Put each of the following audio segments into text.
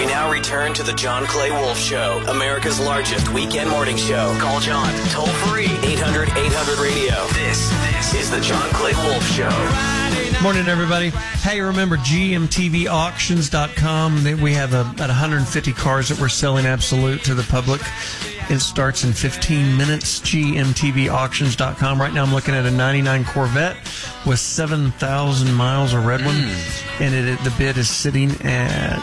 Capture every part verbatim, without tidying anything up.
We now return to the John Clay Wolf Show, America's largest weekend morning show. Call John, toll free, eight hundred eight hundred radio. This, this is the John Clay Wolf Show. Morning, everybody. Hey, remember G M T V auctions dot com. We have a, about one hundred fifty cars that we're selling absolute to the public. It starts in fifteen minutes. G M T V auctions dot com. Right now I'm looking at a ninety-nine Corvette with seven thousand miles, a red one. Mm. And it, it, the bid is sitting at,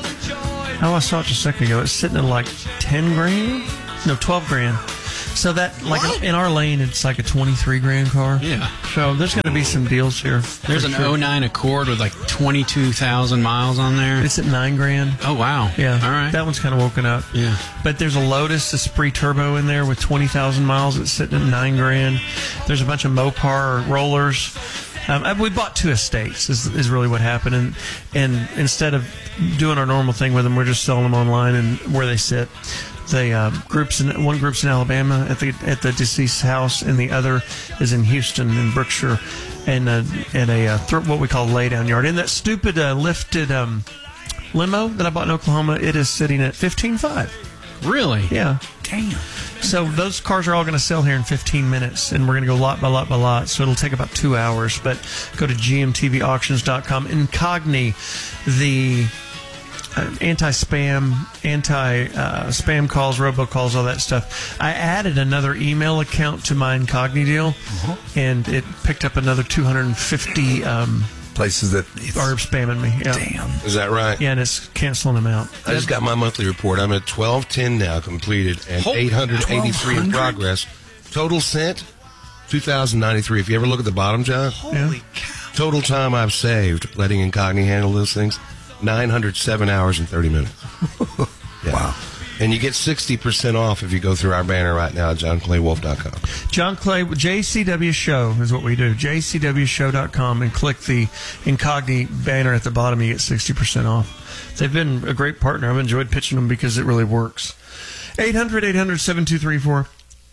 oh, I saw it just a second ago. It's sitting at like ten grand? No, twelve grand. So that, like, what? In our lane, it's like a twenty-three grand car. Yeah. So there's going to be some deals here. There's an sure. oh nine Accord with like twenty-two thousand miles on there. It's at nine grand. Oh, wow. Yeah. All right. That one's kind of woken up. Yeah. But there's a Lotus Esprit Turbo in there with twenty thousand miles. It's sitting at nine grand. There's a bunch of Mopar rollers. Um, we bought two estates is, is really what happened. And, and instead of doing our normal thing with them, we're just selling them online and where they sit. The uh, groups in one group's in Alabama at the at the deceased's house, and the other is in Houston in Brookshire, and uh, at a uh, th- what we call lay down yard. And that stupid uh, lifted um, limo that I bought in Oklahoma, it is sitting at fifteen five. Really? Yeah. Damn. So those cars are all going to sell here in fifteen minutes, and we're going to go lot by lot by lot. So it'll take about two hours. But go to G M T V auctions dot com. Incogni, the Uh, anti-spam, anti-spam uh, calls, robocalls, all that stuff. I added another email account to my Incogni deal, uh-huh. and it picked up another two hundred fifty um, places that are spamming me. Yeah. Damn. Is that right? Yeah, and it's canceling them out. I just got my monthly report. I'm at twelve ten now completed, and Holy eight hundred eighty-three in progress. Total sent, two thousand ninety-three. If you ever look at the bottom, John. Holy yeah. cow. Total time I've saved letting Incogni handle those things, nine hundred seven hours and thirty minutes. Yeah. Wow. And you get sixty percent off if you go through our banner right now at john clay wolf dot com. John Clay, J C W Show is what we do. j c w show dot com, and click the Incogni banner at the bottom. You get sixty percent off. They've been a great partner. I've enjoyed pitching them because it really works. eight hundred eight hundred seven two three four.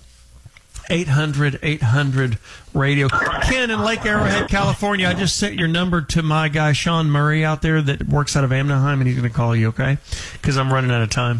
eight hundred eight hundred radio. Ken in Lake Arrowhead, California, I just sent your number to my guy Sean Murray out there that works out of Anaheim, and he's going to call you, okay? Because I'm running out of time.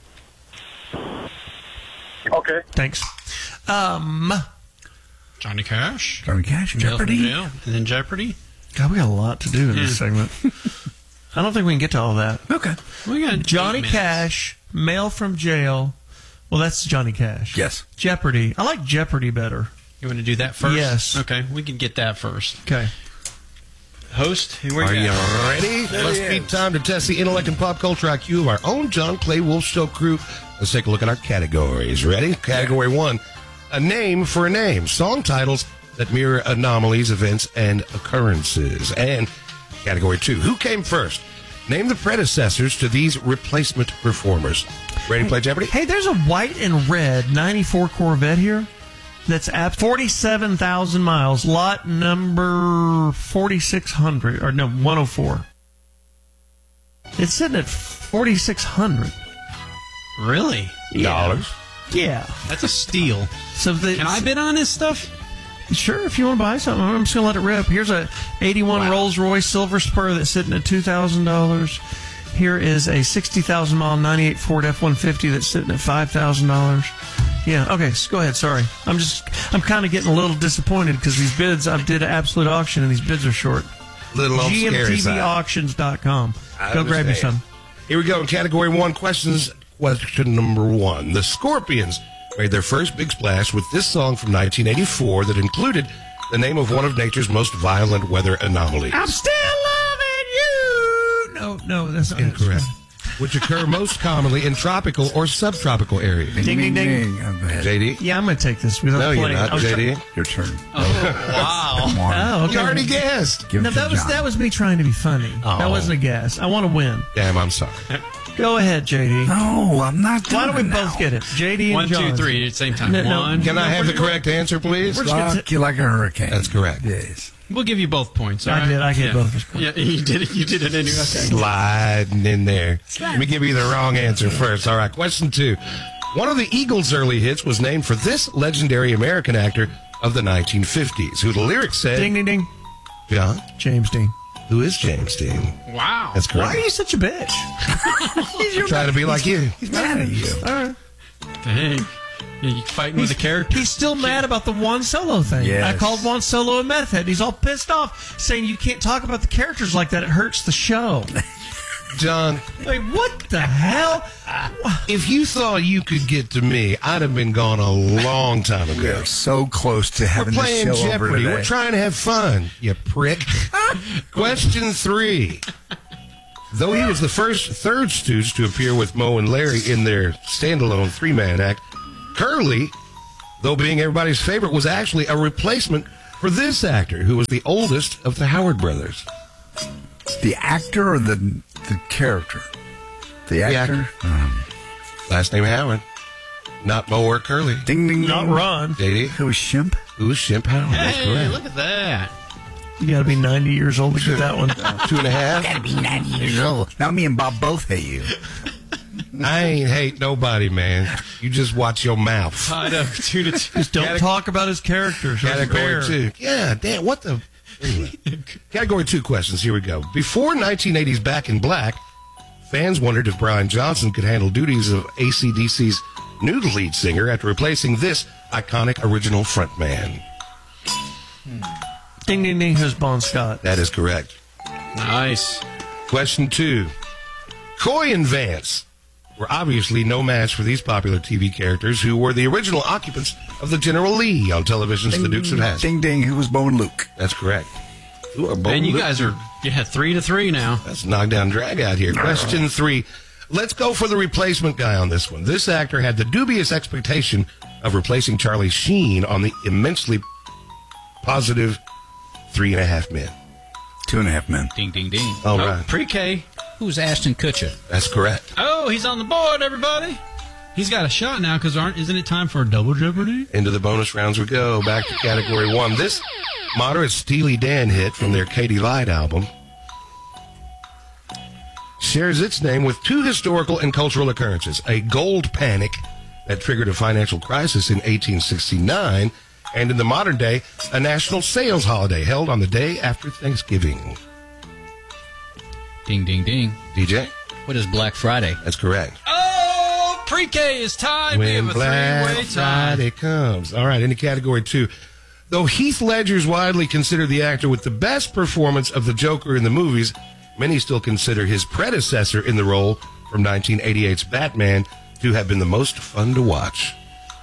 Okay. Thanks. Um, Johnny Cash. Johnny Cash. Jeopardy. Jail, and then Jeopardy. God, we got a lot to do in yeah. this segment. I don't think we can get to all that. Okay. We got Johnny Cash, mail from jail. Well, that's Johnny Cash. Yes. Jeopardy. I like Jeopardy better. You want to do that first? Yes. Okay, we can get that first. Okay. Host, where Are you you at? ready? There Must he be is. time to test the intellect and pop culture I Q of our own John Clay Wolf Show crew. Let's take a look at our categories. Ready? Category one, a name for a name. Song titles that mirror anomalies, events, and occurrences. And category two, who came first? Name the predecessors to these replacement performers. Ready to play Jeopardy? Hey, there's a white and red ninety-four Corvette here that's at forty-seven thousand miles, lot number forty-six hundred, or no, one oh four. It's sitting at forty-six hundred. Really? Dollars. Yeah. That's a steal. So the, Can I bid on this stuff? Sure, if you want to buy something, I'm just going to let it rip. Here's a eighty-one Wow. Rolls-Royce Silver Spur that's sitting at two thousand dollars. Here is a sixty thousand mile ninety-eight Ford F one fifty that's sitting at five thousand dollars. Yeah, okay, so go ahead, sorry. I'm just, I'm kind of getting a little disappointed because these bids, I did an absolute auction and these bids are short. Little on the G M scary T V side. auctions dot com. I Go grab you understand. some. Here we go in category one questions. Question number one. The Scorpions made their first big splash with this song from nineteen eighty-four that included the name of one of nature's most violent weather anomalies. I'm still loving you. No, no, that's not Incorrect. Which occur most commonly in tropical or subtropical areas. Ding, ding, ding. Oh, go ahead. J D? Yeah, I'm going to take this. Because No, I'm you're playing. not, I was J D. try- Your turn. Wow. Come on. Oh, okay. You already guessed. Give No, it to that was John. that was me trying to be funny. That Oh. wasn't a guess. I want to win. Damn, I'm sorry. Go ahead, J D. No, I'm not doing Why don't we it both now. get it? J D and One, John. two, three at the same time. No, no. One. Can I have the correct answer, please? We're just gonna Rock you like a hurricane. That's correct. Yes. We'll give you both points. All I right? did. I get yeah. both of us. Yeah, you did it. You did it anyway. Okay. Sliding in there. Let me give you the wrong answer first. All right, question two. One of the Eagles' early hits was named for this legendary American actor of the nineteen fifties, who the lyrics said... Ding, ding, ding. John? James Dean. who is James Dean. Wow. That's Why correct. are you such a bitch? He's your Trying to be like you. He's mad at you. All right. Dang. You fighting with the character? He's still mad about the Juan Solo thing. Yes. I called Juan Solo a meth head. He's all pissed off, saying you can't talk about the characters like that. It hurts the show. John, Like, what the hell? if you thought you could get to me, I'd have been gone a long time ago. We're so close to We're having this playing show over Jeopardy. today. We're trying to have fun, you prick. Question three. Though he was the first third Stooge to appear with Moe and Larry in their standalone three-man act, Curly, though being everybody's favorite, was actually a replacement for this actor, who was the oldest of the Howard brothers. The actor or the the character? The actor? Um, Last name Howard. Not Moe or Curly. ding, ding, Not ding. Ron. J D, Who was Shimp? who was Shemp Howard? That's Hey, correct. look at that. You got to be ninety years old to get that one. Two and a half. Gotta be ninety years old. Now me and Bob both hate you. I ain't hate nobody, man. You just watch your mouth. I know. Two to two. Just don't Cate- talk about his characters. That's Category fair. two. Yeah, damn, what the... Anyway. Category two questions. Here we go. Before nineteen eighties Back in Black, fans wondered if Brian Johnson could handle duties of A C D C's new lead singer after replacing this iconic original frontman. Ding, ding, ding. Who's Bon Scott? That is correct. Nice. Question two. Coy and Vance were obviously no match for these popular T V characters who were the original occupants of the General Lee on television's The Dukes of Hazzard. Ding, ding. Who was Bo and Luke? That's correct. Who are both And you guys are, yeah, three to three now. That's knockdown drag out here. Question three. Let's go for the replacement guy on this one. This actor had the dubious expectation of replacing Charlie Sheen on the immensely positive Three and a Half Men. Two and a half men. Ding, ding, ding. All oh, right. Pre-K. Who's Ashton Kutcher? That's correct. Oh, he's on the board, everybody. He's got a shot now because aren't isn't it time for Double Jeopardy? Into the bonus rounds we go. Back to category one. This moderate Steely Dan hit from their Katy Lied album shares its name with two historical and cultural occurrences. A gold panic that triggered a financial crisis in eighteen sixty-nine, and in the modern day, a national sales holiday held on the day after Thanksgiving. Ding, ding, ding. D J? What is Black Friday? That's correct. Oh, Pre-K is tied. we When have a Black three-way tie. Friday comes. All right, into category two. Though Heath Ledger is widely considered the actor with the best performance of the Joker in the movies, many still consider his predecessor in the role from nineteen eighty-eight's Batman to have been the most fun to watch.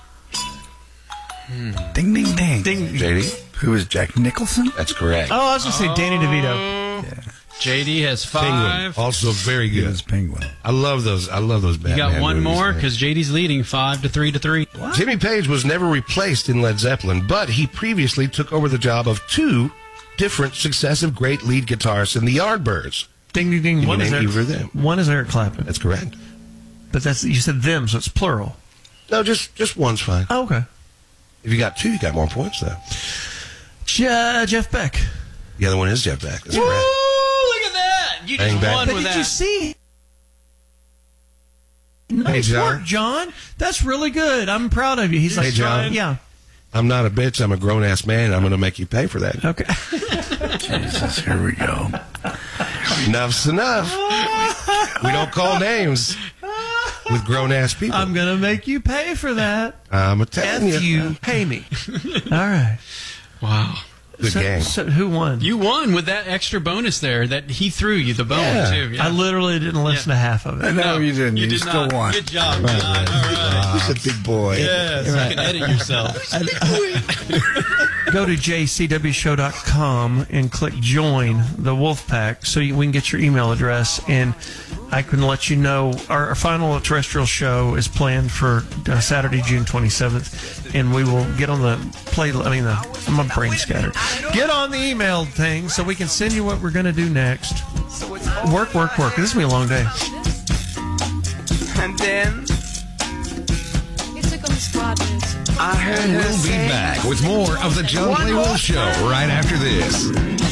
Ding, ding, ding. Ding. J D? Who was Jack Nicholson? That's correct. Oh, I was going to say Danny DeVito. J D has Penguin, five. also very He good. was Penguin. I love those. I love those You Batman got one movies, more man. because J D's leading five to three to three. Jimmy Page was never replaced in Led Zeppelin, but he previously took over the job of two different successive great lead guitarists in the Yardbirds. Ding, ding, ding. you One is, name Eric, either of them? one is Eric Clapton. That's correct. But that's you said them, so it's plural. No, just just one's fine. Oh, okay. If you got two, you got more points, though. Je- Jeff Beck. The other one is Jeff Beck. That's Woo! correct. Look at that! You Bang, just bang. won But with did that. you see? Nice John. work, John. That's really good. I'm proud of you. He's like, Hey, John. Yeah. I'm not a bitch. I'm a grown ass man. And I'm going to make you pay for that. Okay. Jesus, here we go. Enough's enough. We don't call names with grown ass people. I'm gonna make you pay for that. I'm a telling F you. you, pay me. All right. Wow. Good so, game. So who won? You won with that extra bonus there that he threw you, the bone, Yeah. too. Yeah. I literally didn't listen to half of it. No, you didn't. You, You, did still not. won. Good job, John. All right. He's a big boy. Yes, you can edit yourself. Go to j c w show dot com and click join the Wolfpack so you, we can get your email address and I can let you know our, our final terrestrial show is planned for uh, Saturday, June twenty-seventh, and we will get on the play. I mean, the, my brain scattered. Get on the email thing so we can send you what we're going to do next. Work, work, work. This is going to be a long day. And then It took them squad minutes. I heard her We'll be say, back with more of the John Clay Wolf Show right after this.